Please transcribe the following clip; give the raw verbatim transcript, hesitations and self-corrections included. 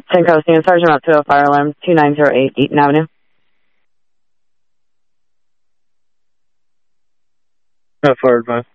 Cinco, Stan Sergeant up to a fire alarm, two nine zero eight Eaton Avenue. Not far advice.